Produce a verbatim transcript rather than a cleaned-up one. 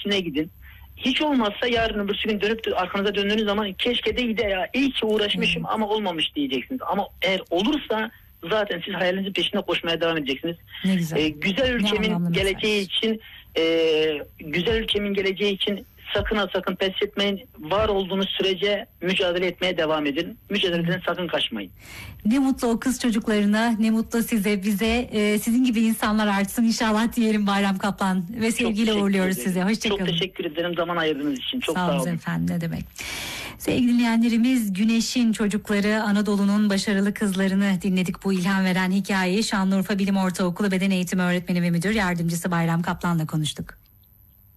işine gidin. Hiç olmazsa yarın öbür gün dönüp arkanıza döndüğünüz zaman keşke de ya iyi ki uğraşmışım Evet. ama olmamış diyeceksiniz. Ama eğer olursa zaten siz hayalinizin peşinde koşmaya devam edeceksiniz. Ne güzel. Ee, güzel ülkemin geleceği mesaj. için e, güzel ülkemin geleceği için sakın ha sakın pes etmeyin. Var olduğunuz sürece mücadele etmeye devam edin. Mücadeleden sakın kaçmayın. Ne mutlu o kız çocuklarına, ne mutlu size, bize. Ee, sizin gibi insanlar artsın inşallah diyelim Bayram Kaplan. Ve sevgiyle uğurluyoruz sizi. Hoşçakalın. Çok teşekkür ederim zaman ayırdığınız için. Çok sağ, sağ olun. efendim, ne demek. Sevgili dinleyenlerimiz, Güneş'in çocukları, Anadolu'nun başarılı kızlarını dinledik bu ilham veren hikayeyi. Şanlıurfa Bilim Ortaokulu Beden Eğitimi Öğretmeni ve Müdür Yardımcısı Bayram Kaplan'la konuştuk.